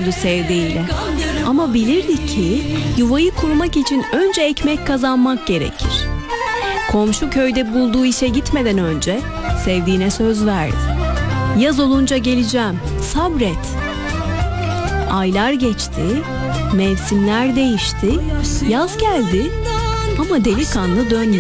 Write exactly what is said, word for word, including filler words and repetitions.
yaşıyordu sevdiğiyle. Ama bilirdi ki yuvayı kurmak için önce ekmek kazanmak gerekir. Komşu köyde bulduğu işe gitmeden önce sevdiğine söz verdi. Yaz olunca geleceğim, sabret. Aylar geçti, mevsimler değişti, yaz geldi ama delikanlı dönmedi.